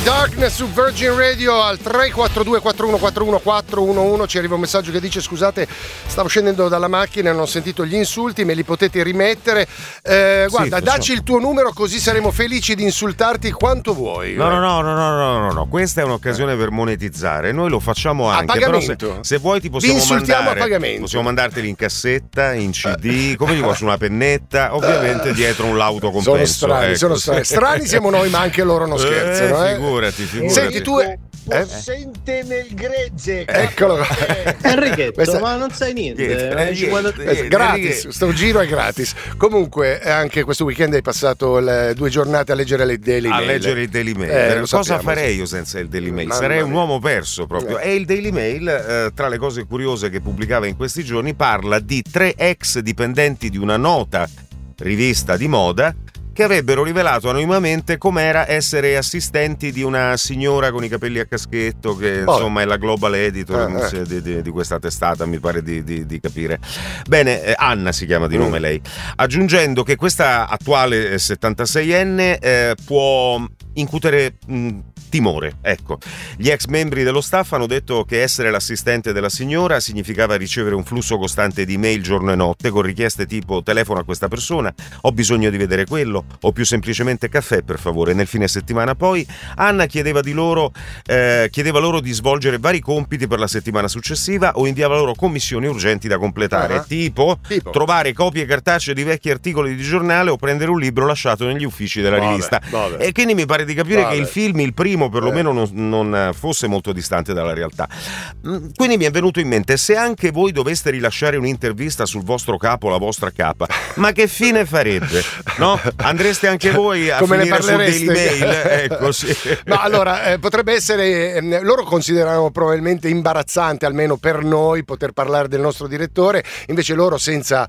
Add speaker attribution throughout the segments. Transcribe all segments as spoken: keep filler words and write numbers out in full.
Speaker 1: Darkness su Virgin Radio al tre quattro due quattro uno quattro uno quattro uno uno. Ci arriva un messaggio che dice: scusate, stavo scendendo dalla macchina e non ho sentito gli insulti, me li potete rimettere? Eh, guarda, sì, dacci il tuo numero così saremo felici di insultarti quanto vuoi.
Speaker 2: No, no, no, no, no, no, no, no. Questa è un'occasione eh. per monetizzare. Noi lo facciamo anche.
Speaker 1: A pagamento.
Speaker 2: Però se, se vuoi ti possiamo
Speaker 1: vi insultiamo
Speaker 2: mandare,
Speaker 1: a pagamento.
Speaker 2: possiamo mandarteli in cassetta, in C D, come dico, su una pennetta, ovviamente dietro un lauto compenso.
Speaker 1: Sono strani,
Speaker 2: ecco.
Speaker 1: sono strani. Strani siamo noi, ma anche loro non scherzano.
Speaker 2: Eh,
Speaker 1: eh.
Speaker 2: Figurati, figurati.
Speaker 1: Senti, tu è...
Speaker 3: Possente nel gregge.
Speaker 1: Eccolo qua.
Speaker 4: Enrichetto,
Speaker 1: Questa...
Speaker 4: ma non sai niente.
Speaker 2: Eh, eh,
Speaker 4: cinquanta...
Speaker 1: eh, gratis, sto giro è gratis. Comunque anche questo weekend hai passato le due giornate a leggere le Daily Mail.
Speaker 2: A leggere il Daily Mail.
Speaker 1: Eh,
Speaker 2: Cosa
Speaker 1: sappiamo,
Speaker 2: farei
Speaker 1: sì.
Speaker 2: io senza il Daily Mail?
Speaker 1: Mamma
Speaker 2: Sarei un
Speaker 1: mia.
Speaker 2: uomo perso proprio.
Speaker 1: Eh.
Speaker 2: E il Daily Mail, eh, tra le cose curiose che pubblicava in questi giorni, parla di tre ex dipendenti di una nota rivista di moda che avrebbero rivelato anonimamente com'era essere assistenti di una signora con i capelli a caschetto che oh. insomma è la global editor eh, eh. Di, di, di questa testata, mi pare di, di, di capire bene. eh, Anna si chiama di nome mm. lei, aggiungendo che questa attuale settantaseienne eh, può incutere mh, timore. Ecco, gli ex membri dello staff hanno detto che essere l'assistente della signora significava ricevere un flusso costante di mail giorno e notte con richieste tipo: telefono a questa persona, ho bisogno di vedere quello, o più semplicemente caffè per favore. Nel fine settimana poi Anna chiedeva di loro eh, chiedeva loro di svolgere vari compiti per la settimana successiva o inviava loro commissioni urgenti da completare, uh-huh. tipo, tipo trovare copie cartacee di vecchi articoli di giornale o prendere un libro lasciato negli uffici della
Speaker 1: vabbè,
Speaker 2: rivista.
Speaker 1: vabbè.
Speaker 2: E quindi mi pare di capire
Speaker 1: vabbè.
Speaker 2: che il film, il primo perlomeno non, non fosse molto distante dalla realtà. Quindi mi è venuto in mente: se anche voi doveste rilasciare un'intervista sul vostro capo o la vostra capa, ma che fine farebbe? No? Andreste anche voi a
Speaker 1: come
Speaker 2: finire
Speaker 1: ne
Speaker 2: sul Daily Mail? Ecco, sì.
Speaker 1: No, allora eh, potrebbe essere eh, loro considerano probabilmente imbarazzante, almeno per noi, poter parlare del nostro direttore, invece loro senza,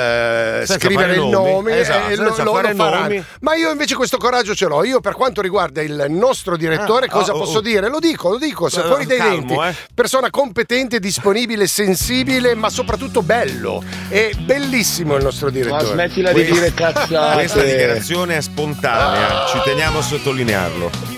Speaker 1: eh, senza scrivere il nome,
Speaker 2: esatto,
Speaker 1: eh,
Speaker 2: senza
Speaker 1: lo,
Speaker 2: fare
Speaker 1: lo
Speaker 2: nomi.
Speaker 1: Ma io invece questo coraggio ce l'ho. Io, per quanto riguarda il nostro direttore, ah, cosa oh, posso oh. dire? Lo dico, lo dico, se uh, fuori dai
Speaker 2: calmo,
Speaker 1: denti,
Speaker 2: eh.
Speaker 1: persona competente, disponibile, sensibile, ma soprattutto bello. È bellissimo il nostro direttore.
Speaker 3: Ma smettila di dire cazzate.
Speaker 2: Questa dichiarazione è spontanea, ci teniamo a sottolinearlo.